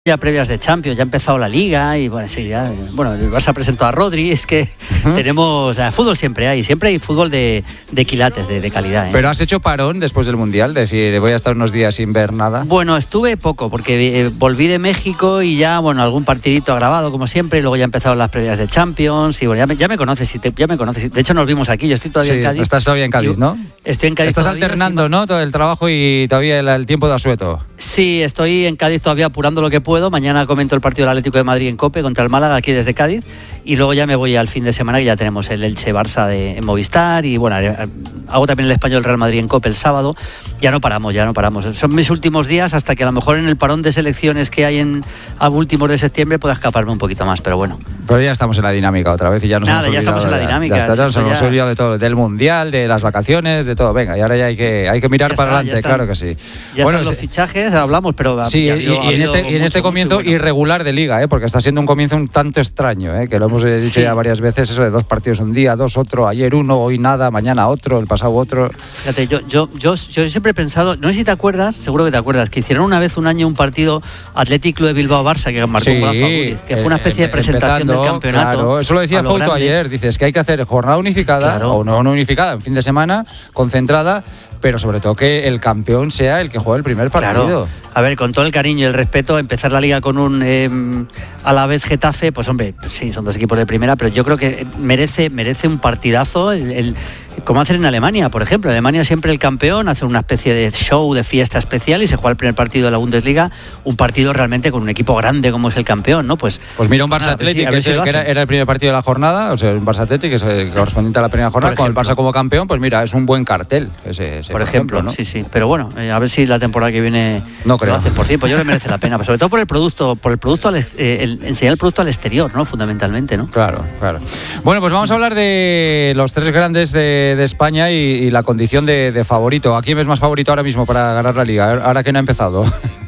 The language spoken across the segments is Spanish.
ya previas de Champions, ya ha empezado la Liga y bueno, sí, ya, bueno, el Barça presentó a Rodri, es que tenemos, fútbol siempre hay fútbol de quilates, de calidad. Pero has hecho parón después del Mundial, decir, voy a estar unos días sin ver nada. Bueno, estuve poco, porque volví de México y ya, bueno, algún partidito grabado como siempre, y luego ya empezaron las previas de Champions y bueno, ya me conoces, de hecho nos vimos aquí, yo estoy todavía en Cádiz. Estás todavía en Cádiz, ¿no? Estoy en Cádiz. Estás todavía, alternando, ¿no? Todo el trabajo y todavía el tiempo de asueto. Sí, estoy en Cádiz todavía apurando lo que puedo. Mañana comento el partido del Atlético de Madrid en COPE contra el Málaga aquí desde Cádiz y luego ya me voy al fin de semana que ya tenemos el Elche-Barça en Movistar y bueno, hago también el Español Real Madrid en COPE el sábado. Ya no paramos. Son mis últimos días hasta que a lo mejor en el parón de selecciones que hay a últimos de septiembre pueda escaparme un poquito más, pero bueno. Pero ya estamos en la dinámica otra vez y ya nos hemos olvidado. Ya estamos en la dinámica. Nos hemos olvidado de todo, del Mundial, de las vacaciones, de todo. Venga, y ahora ya hay que mirar para adelante, claro que sí. Ya bueno, los fichajes, hablamos, pero... Sí, y en este comienzo bueno. Irregular de Liga, porque está siendo un comienzo un tanto extraño, que lo hemos dicho ya varias veces, eso de 2 partidos un día, 2 otro, ayer uno, hoy nada, mañana otro, el pasado otro. Fíjate, yo siempre he pensado, no sé si te acuerdas, seguro que te acuerdas, que hicieron una vez un año un partido Athletic Club de Bilbao-Barça que marcó Rafa Gúriz, que fue una especie de presentación del campeonato. Claro, eso lo decía Fouto ayer, dices que hay que hacer jornada unificada, o no unificada, en fin de semana, concentrada, pero sobre todo que el campeón sea el que juegue el primer partido. Claro. A ver, con todo el cariño y el respeto, empezar la Liga con un Alavés Getafe, pues hombre, sí, son 2 equipos de primera, pero yo creo que merece un partidazo, como hacen en Alemania, por ejemplo. En Alemania siempre el campeón hace una especie de show, de fiesta especial y se juega el primer partido de la Bundesliga, un partido realmente con un equipo grande como es el campeón, ¿no? Pues mira un Barça Athletic, que era el primer partido de la jornada, o sea, un Barça Athletic que es el correspondiente a la primera jornada, con el Barça como campeón, pues mira, es un buen cartel ese por ejemplo, ¿no? Sí, pero bueno, a ver si la temporada que viene no creo. Lo hacen por tiempo, yo creo que merece la pena, pero sobre todo por el producto, enseñar el producto al exterior, ¿no? Fundamentalmente, ¿no? Claro. Bueno, pues vamos a hablar de los 3 grandes de España y la condición de favorito. ¿A quién ves más favorito ahora mismo para ganar la Liga? Ahora que no ha empezado.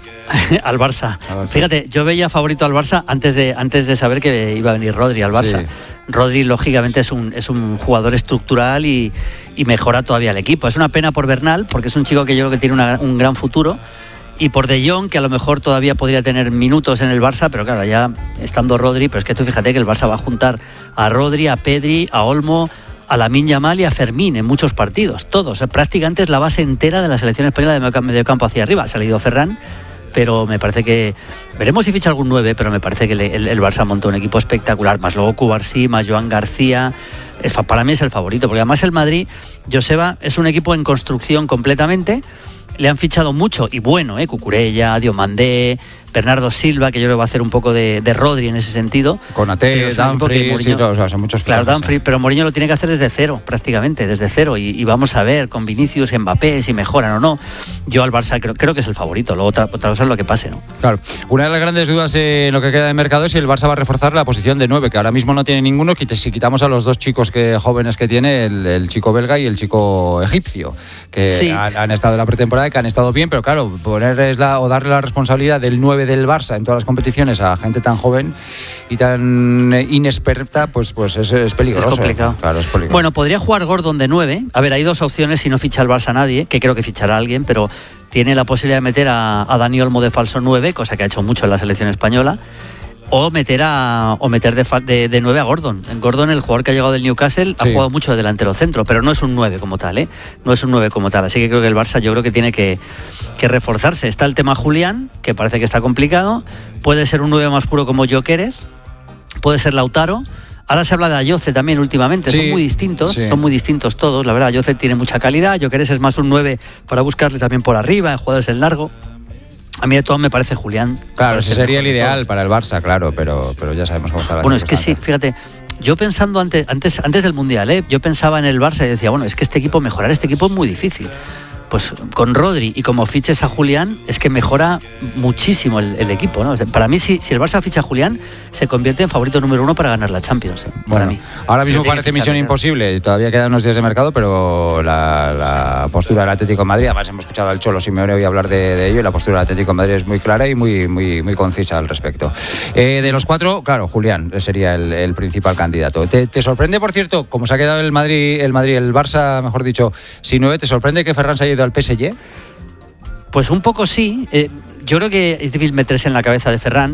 Al Barça. Fíjate, yo veía favorito al Barça antes de saber que iba a venir Rodri al Barça. Sí. Rodri, lógicamente, es un jugador estructural y mejora todavía el equipo. Es una pena por Bernal, porque es un chico que yo creo que tiene un gran futuro. Y por De Jong, que a lo mejor todavía podría tener minutos en el Barça, pero claro, ya estando Rodri, pero es que tú fíjate que el Barça va a juntar a Rodri, a Pedri, a Olmo, a Lamine Yamal y a Fermín en muchos partidos, todos. Prácticamente es la base entera de la selección española de mediocampo hacia arriba. Ha salido Ferran, pero me parece que veremos si ficha algún 9, pero me parece que el Barça montó un equipo espectacular, más luego Cubarsí, más Joan García. Para mí es el favorito, porque además el Madrid, Joseba, es un equipo en construcción completamente. Le han fichado mucho y bueno, Cucurella, Diomandé, Bernardo Silva, que yo creo que va a hacer un poco de Rodri en ese sentido. Konaté, Dumfries, son muchos fichajes. Claro, Dumfries, pero Mourinho lo tiene que hacer desde cero, prácticamente, desde cero. Y vamos a ver con Vinicius, Mbappé, si mejoran o no. Yo al Barça creo que es el favorito, luego otra cosa es lo que pase, ¿no? Claro, una de las grandes dudas en lo que queda de mercado es si el Barça va a reforzar la posición de 9, que ahora mismo no tiene ninguno, si quitamos a los 2 chicos jóvenes que tiene, el chico belga y el chico egipcio, que sí. han estado en la pretemporada y que han estado bien, pero claro, darle la responsabilidad del 9 del Barça en todas las competiciones a gente tan joven y tan inexperta, pues es peligroso. Es complicado. Claro, es peligroso. Bueno, podría jugar Gordon de 9. A ver, hay 2 opciones si no ficha el Barça nadie, que creo que fichará a alguien, pero tiene la posibilidad de meter a Dani Olmo de falso 9, cosa que ha hecho mucho en la selección española. O meter de 9 a Gordon. Gordon, el jugador que ha llegado del Newcastle, ha jugado mucho de delantero centro, pero no es un 9 como tal, No es un 9 como tal. Así que creo que el Barça tiene que reforzarse. Está el tema Julián, que parece que está complicado. Puede ser un 9 más puro como Gyökeres. Puede ser Lautaro. Ahora se habla de Ayoce también últimamente. Son muy distintos todos. La verdad, Ayoce tiene mucha calidad. Gyökeres es más un 9 para buscarle también por arriba, en jugadores en largo. A mí de todo me parece Julián. Claro, ese sería el ideal para el Barça, claro, pero ya sabemos cómo está la Bueno, es que sí, fíjate, yo pensando antes del Mundial, yo pensaba en el Barça y decía, bueno, es que mejorar este equipo es muy difícil. Pues con Rodri y como fiches a Julián, es que mejora muchísimo el equipo, ¿no? O sea, para mí, si el Barça ficha a Julián, se convierte en favorito número 1 para ganar la Champions. Para mí. Ahora mismo parece misión imposible, todavía quedan unos días de mercado, pero la postura del Atlético de Madrid, además hemos escuchado al Cholo Simeone hoy hablar de ello, y la postura del Atlético de Madrid es muy clara y muy concisa al respecto. De los 4, claro, Julián sería el principal candidato. ¿Te sorprende, por cierto, cómo se ha quedado el Barça, mejor dicho, sin 9, te sorprende que Ferran se haya ido al PSG? Pues un poco sí. yo creo que es difícil meterse en la cabeza de Ferran,